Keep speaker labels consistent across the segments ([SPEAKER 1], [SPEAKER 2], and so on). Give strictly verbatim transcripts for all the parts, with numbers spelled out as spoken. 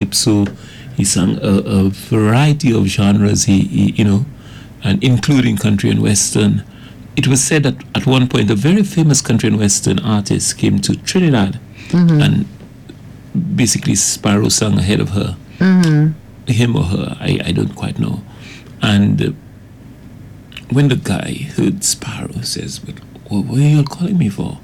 [SPEAKER 1] calypso. He sang a, a variety of genres, he, he, you know, and including country and western. It was said that at one point a very famous country and western artist came to Trinidad, mm-hmm. and basically Sparrow sang ahead of her, mm-hmm. him or her, I, I don't quite know. And uh, when the guy heard Sparrow, says, "But what were you calling me for?"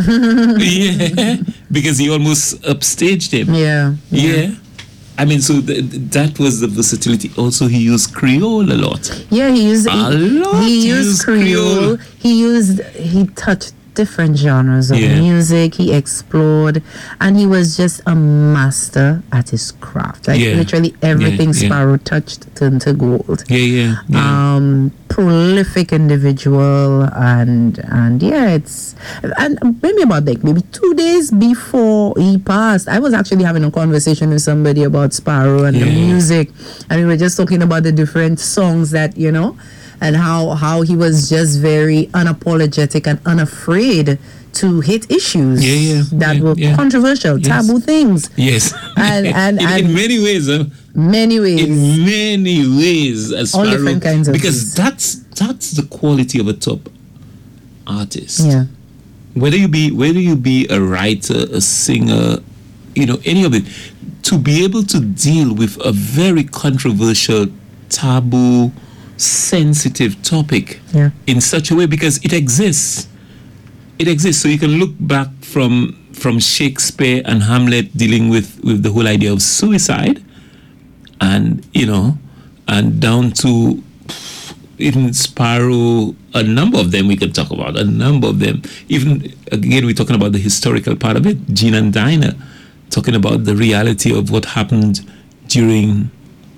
[SPEAKER 1] Yeah, because he almost upstaged him.
[SPEAKER 2] Yeah,
[SPEAKER 1] yeah. yeah. I mean, so th- that was the versatility. Also, he used Creole a lot.
[SPEAKER 2] Yeah, he used
[SPEAKER 1] a
[SPEAKER 2] he,
[SPEAKER 1] lot.
[SPEAKER 2] He used, used Creole. Creole. He used he touched different genres of yeah. music. He explored, and he was just a master at his craft. Like yeah. literally everything yeah, Sparrow yeah. touched turned to gold.
[SPEAKER 1] Yeah, yeah, yeah.
[SPEAKER 2] Um, prolific individual, and and yeah, it's and maybe about like maybe two days before he passed, I was actually having a conversation with somebody about Sparrow and yeah. the music, and we were just talking about the different songs that, you know, and how how he was just very unapologetic and unafraid to hit issues
[SPEAKER 1] yeah, yeah,
[SPEAKER 2] that
[SPEAKER 1] yeah,
[SPEAKER 2] were
[SPEAKER 1] yeah.
[SPEAKER 2] controversial, yes. taboo things.
[SPEAKER 1] Yes,
[SPEAKER 2] and and,
[SPEAKER 1] in,
[SPEAKER 2] and
[SPEAKER 1] in many ways, huh?
[SPEAKER 2] many ways,
[SPEAKER 1] in many ways, as
[SPEAKER 2] all different kinds of
[SPEAKER 1] because
[SPEAKER 2] ways.
[SPEAKER 1] that's that's the quality of a top artist.
[SPEAKER 2] Yeah.
[SPEAKER 1] Whether you be whether you be a writer, a singer, you know, any of it, to be able to deal with a very controversial, taboo, sensitive topic
[SPEAKER 2] yeah.
[SPEAKER 1] in such a way, because it exists. It exists. So you can look back from from Shakespeare and Hamlet dealing with, with the whole idea of suicide, and you know, and down to even Sparrow, a number of them we could talk about, a number of them. Even again, we're talking about the historical part of it. Jean and Dinah, talking about the reality of what happened during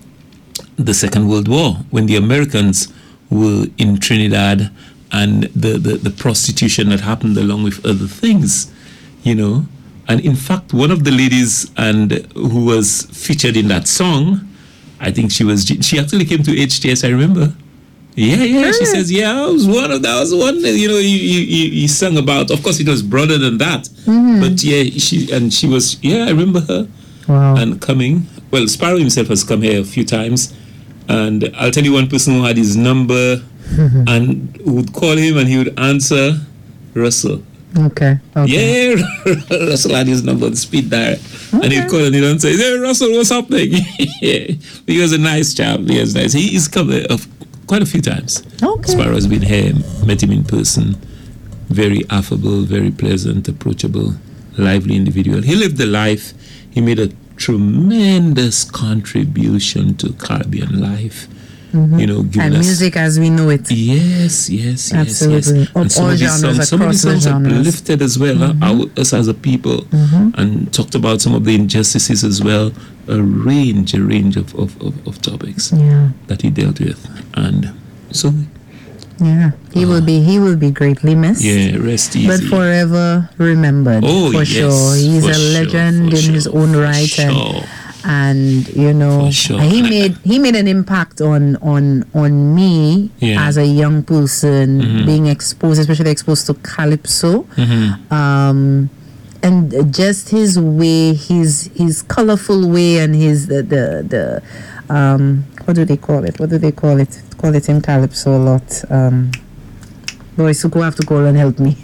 [SPEAKER 1] the Second World War, when the Americans were in Trinidad, and the, the, the prostitution that happened along with other things, you know. And in fact, one of the ladies and who was featured in that song, I think she was, she actually came to H T S, I remember. Yeah, yeah, she says, yeah, I was one of, that was one, you know, you, you, you sung about, of course it was broader than that, mm-hmm. but yeah, she, and she was, yeah, I remember her.
[SPEAKER 2] Wow.
[SPEAKER 1] And coming, well, Sparrow himself has come here a few times, and I'll tell you one person who had his number, mm-hmm. and would call him and he would answer, Russell.
[SPEAKER 2] Okay. okay.
[SPEAKER 1] Yeah, Russell had his number on speed dial. Okay. And he'd call and he'd answer, hey, Russell, what's happening? Yeah. He was a nice chap. He was nice. He, he's come uh, quite a few times.
[SPEAKER 2] Okay.
[SPEAKER 1] Sparrow has been here, met him in person. Very affable, very pleasant, approachable, lively individual. He lived the life. He made a tremendous contribution to Caribbean life. Mm-hmm. You know,
[SPEAKER 2] and
[SPEAKER 1] us,
[SPEAKER 2] music as we know it.
[SPEAKER 1] Yes, yes,
[SPEAKER 2] absolutely.
[SPEAKER 1] yes, yes. And some
[SPEAKER 2] all
[SPEAKER 1] of these
[SPEAKER 2] genres,
[SPEAKER 1] songs, some of these songs uplifted as well, mm-hmm. huh? Our, us as a people, mm-hmm. and talked about some of the injustices as well. A range, a range of of, of, of topics
[SPEAKER 2] yeah.
[SPEAKER 1] that he dealt with, and so.
[SPEAKER 2] Yeah, he uh, will be he will be greatly missed.
[SPEAKER 1] Yeah, rest easy.
[SPEAKER 2] But forever remembered.
[SPEAKER 1] Oh,
[SPEAKER 2] for
[SPEAKER 1] yes,
[SPEAKER 2] sure. He's
[SPEAKER 1] for
[SPEAKER 2] a
[SPEAKER 1] sure,
[SPEAKER 2] legend in
[SPEAKER 1] sure,
[SPEAKER 2] his own right,
[SPEAKER 1] sure.
[SPEAKER 2] and and you know
[SPEAKER 1] sure.
[SPEAKER 2] he made he made an impact on on on me
[SPEAKER 1] yeah.
[SPEAKER 2] as a young person, mm-hmm. being exposed, especially exposed to calypso.
[SPEAKER 1] Mm-hmm.
[SPEAKER 2] Um, and just his way, his his colorful way, and his the the, the um what do they call it? What do they call it? Call it in calypso a lot. Um, boy, Suko have to call and help me.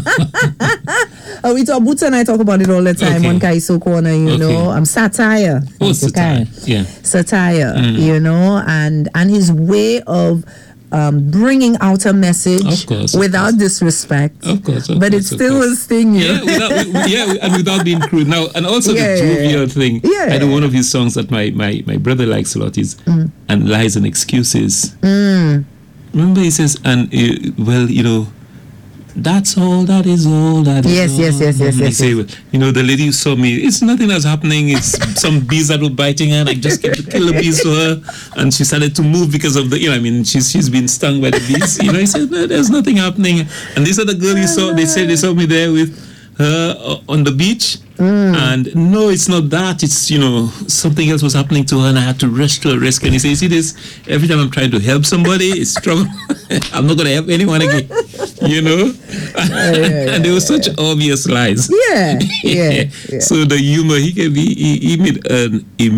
[SPEAKER 2] uh, we talk, Boots and I talk about it all the time okay. on Kaiso Corner, you okay. know. Um, satire.
[SPEAKER 1] Oh, satire. Yeah.
[SPEAKER 2] Satire,
[SPEAKER 1] mm.
[SPEAKER 2] you know, and and his way of um, bringing out a message
[SPEAKER 1] of course, of
[SPEAKER 2] without
[SPEAKER 1] course.
[SPEAKER 2] disrespect.
[SPEAKER 1] Of course, of
[SPEAKER 2] but
[SPEAKER 1] course,
[SPEAKER 2] it still will sting you.
[SPEAKER 1] Yeah, without, yeah, and without being crude. Now, and also
[SPEAKER 2] yeah,
[SPEAKER 1] the jovial
[SPEAKER 2] yeah, yeah.
[SPEAKER 1] thing.
[SPEAKER 2] Yeah.
[SPEAKER 1] I know one of his songs that my, my, my brother likes a lot is mm. And Lies and Excuses.
[SPEAKER 2] Mm.
[SPEAKER 1] Remember he says, and uh, well, you know, that's all, that is all, that is
[SPEAKER 2] yes,
[SPEAKER 1] all.
[SPEAKER 2] Yes, yes, yes, yes,
[SPEAKER 1] say,
[SPEAKER 2] yes.
[SPEAKER 1] You know, the lady who saw me, it's nothing that's happening, it's some bees that were biting her, and I just kept to kill the bees for her, and she started to move because of the, you know, I mean, she's she's been stung by the bees, you know, he said, no, there's nothing happening, and this other girl you saw, they said they saw me there with her uh, on the beach, mm. and no, it's not that, it's, you know, something else was happening to her, and I had to rush to her rescue, and he said, you see this, every time I'm trying to help somebody, it's trouble, I'm not going to help anyone again, you know,
[SPEAKER 2] yeah, yeah,
[SPEAKER 1] and there were
[SPEAKER 2] yeah,
[SPEAKER 1] such yeah. obvious lies.
[SPEAKER 2] Yeah, yeah, yeah.
[SPEAKER 1] So the humor, he gave, he, he made an